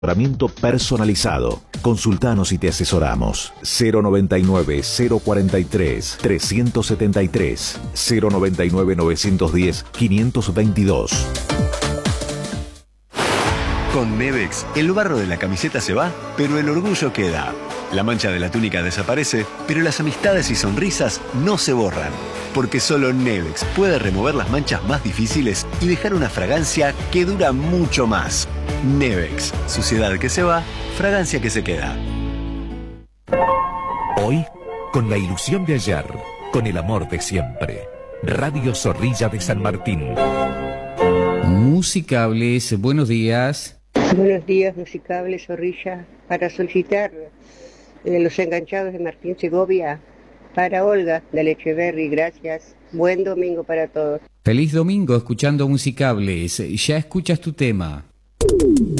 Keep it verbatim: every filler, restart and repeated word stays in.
Asesoramiento personalizado. Consultanos y te asesoramos. cero noventa y nueve, cero cuarenta y tres, trescientos setenta y tres, cero noventa y nueve, novecientos diez, quinientos veintidós. Con Nevex, el barro de la camiseta se va, pero el orgullo queda. La mancha de la túnica desaparece, pero las amistades y sonrisas no se borran. Porque solo Nevex puede remover las manchas más difíciles y dejar una fragancia que dura mucho más. Nevex, suciedad que se va, fragancia que se queda. Hoy, con la ilusión de ayer, con el amor de siempre. Radio Zorrilla de San Martín. Musicables, buenos días. Buenos días, Musicables, Zorrilla. Para solicitar eh, los enganchados de Martín Segovia para Olga de Lecheverri, gracias. Buen domingo para todos. Feliz domingo escuchando Musicables. Ya escuchas tu tema.